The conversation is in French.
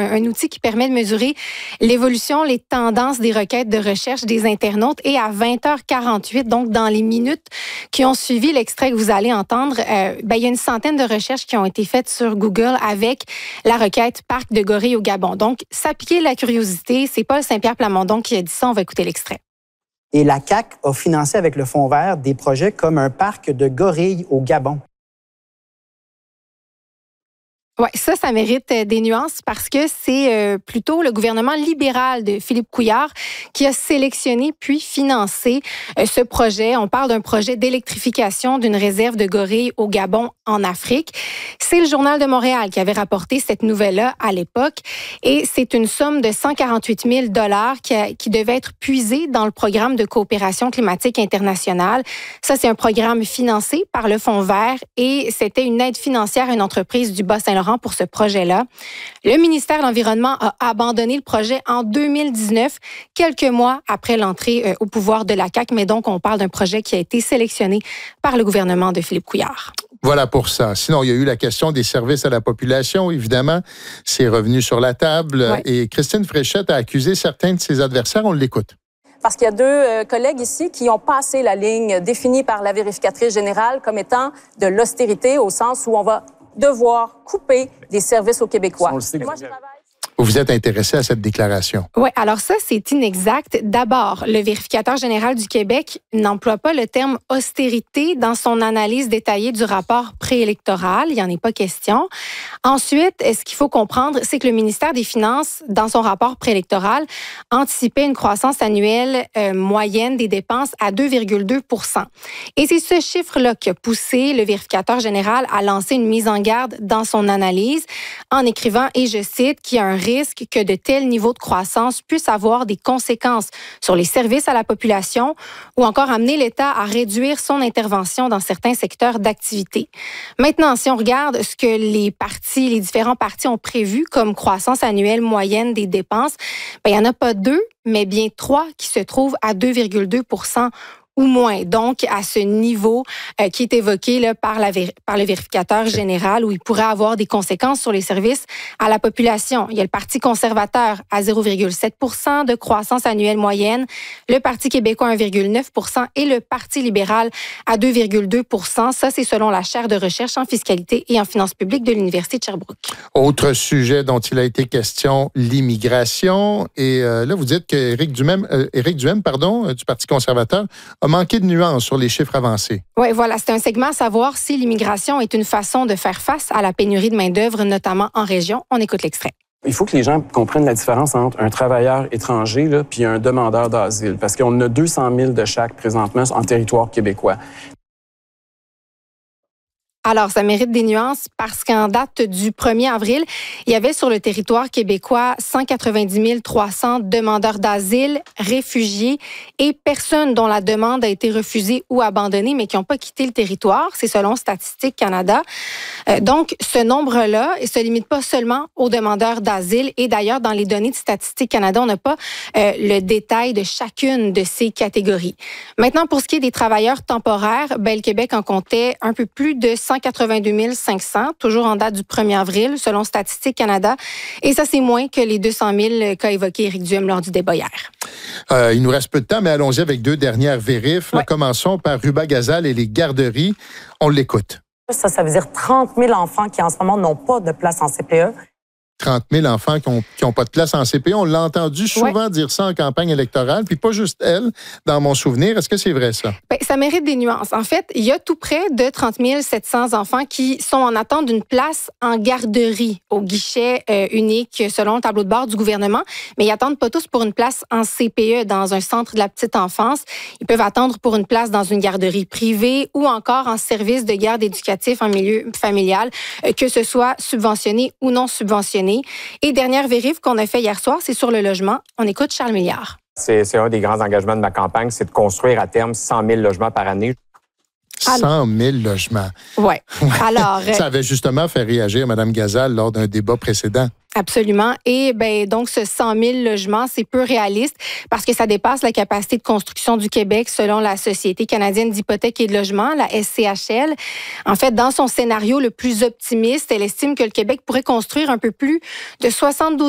un outil qui permet de mesurer l'évolution, les tendances des requêtes de recherche des internautes. Et à 20h48, donc dans les minutes qui ont suivi l'extrait que vous allez entendre, il y a une centaine de recherches qui ont été faites sur Google avec la requête Parc de gorilles au Gabon. Donc, ça piquait la curiosité. C'est Paul Saint-Pierre Plamondon qui a dit ça. On va écouter l'extrait. Et la CAQ a financé avec le Fonds vert des projets comme un parc de gorilles au Gabon. Oui, ça mérite des nuances parce que c'est plutôt le gouvernement libéral de Philippe Couillard qui a sélectionné puis financé ce projet. On parle d'un projet d'électrification d'une réserve de gorilles au Gabon en Afrique. C'est le Journal de Montréal qui avait rapporté cette nouvelle-là à l'époque et c'est une somme de 148 000 $ qui devait être puisée dans le programme de coopération climatique internationale. Ça, c'est un programme financé par le Fonds vert et c'était une aide financière à une entreprise du Bas-Saint-Laurent pour ce projet-là. Le ministère de l'Environnement a abandonné le projet en 2019, quelques mois après l'entrée au pouvoir de la CAQ, mais donc on parle d'un projet qui a été sélectionné par le gouvernement de Philippe Couillard. Voilà pour ça. Sinon, il y a eu la question des services à la population, évidemment. C'est revenu sur la table. Ouais. Et Christine Fréchette a accusé certains de ses adversaires. On l'écoute. Parce qu'il y a deux collègues ici qui ont passé la ligne définie par la vérificatrice générale comme étant de l'austérité au sens où on va devoir couper des services aux Québécois. Vous êtes intéressé à cette déclaration? Oui, alors ça, c'est inexact. D'abord, le vérificateur général du Québec n'emploie pas le terme austérité dans son analyse détaillée du rapport préélectoral. Il n'y en est pas question. Ensuite, ce qu'il faut comprendre, c'est que le ministère des Finances, dans son rapport préélectoral, anticipait une croissance annuelle moyenne des dépenses à 2,2 %. Et c'est ce chiffre-là qui a poussé le vérificateur général à lancer une mise en garde dans son analyse en écrivant, et je cite, qu'il y a un risque que de tels niveaux de croissance puissent avoir des conséquences sur les services à la population ou encore amener l'État à réduire son intervention dans certains secteurs d'activité. Maintenant, si on regarde ce que les différents partis ont prévu comme croissance annuelle moyenne des dépenses, il n'y en a pas 2, mais bien 3 qui se trouvent à 2,2 % ou moins. Donc, à ce niveau qui est évoqué là, par le vérificateur général, où il pourrait avoir des conséquences sur les services à la population. Il y a le Parti conservateur à 0,7 % de croissance annuelle moyenne, le Parti québécois à 1,9 % et le Parti libéral à 2,2 %. Ça, c'est selon la chaire de recherche en fiscalité et en finances publiques de l'Université de Sherbrooke. Autre sujet dont il a été question, l'immigration. Et là, vous dites que Éric Duhaime, du Parti conservateur, a manqué de nuances sur les chiffres avancés. Oui, voilà. C'est un segment à savoir si l'immigration est une façon de faire face à la pénurie de main-d'œuvre, notamment en région. On écoute l'extrait. Il faut que les gens comprennent la différence entre un travailleur étranger puis un demandeur d'asile, parce qu'on a 200 000 de chaque présentement en territoire québécois. Alors, ça mérite des nuances parce qu'en date du 1er avril, il y avait sur le territoire québécois 190 300 demandeurs d'asile, réfugiés et personnes dont la demande a été refusée ou abandonnée, mais qui n'ont pas quitté le territoire. C'est selon Statistique Canada. Donc, ce nombre-là ne se limite pas seulement aux demandeurs d'asile. Et d'ailleurs, dans les données de Statistique Canada, on n'a pas le détail de chacune de ces catégories. Maintenant, pour ce qui est des travailleurs temporaires, le Québec en comptait un peu plus de 182 500, toujours en date du 1er avril, selon Statistique Canada. Et ça, c'est moins que les 200 000 qu'a évoqué Éric Duhaime lors du débat hier. Il nous reste peu de temps, mais allons-y avec 2 dernières vérifs. Ouais. Commençons par Ruba-Gazal et les garderies. On l'écoute. Ça veut dire 30 000 enfants qui, en ce moment, n'ont pas de place en CPE. 30 000 enfants qui ont pas de place en CPE. On l'a entendu souvent dire ça en campagne électorale, puis pas juste elle, dans mon souvenir. Est-ce que c'est vrai, ça? Ça mérite des nuances. En fait, il y a tout près de 30 700 enfants qui sont en attente d'une place en garderie au guichet unique selon le tableau de bord du gouvernement, mais ils attendent pas tous pour une place en CPE dans un centre de la petite enfance. Ils peuvent attendre pour une place dans une garderie privée ou encore en service de garde éducatif en milieu familial, que ce soit subventionné ou non subventionné. Et dernière vérif qu'on a fait hier soir, c'est sur le logement. On écoute Charles Milliard. C'est un des grands engagements de ma campagne, c'est de construire à terme 100 000 logements par année. 100 000 logements. Oui. Alors, ça avait justement fait réagir Mme Gazal lors d'un débat précédent. Absolument. Et donc, ce 100 000 logements, c'est peu réaliste parce que ça dépasse la capacité de construction du Québec selon la Société canadienne d'hypothèque et de logement, la SCHL. En fait, dans son scénario le plus optimiste, elle estime que le Québec pourrait construire un peu plus de 72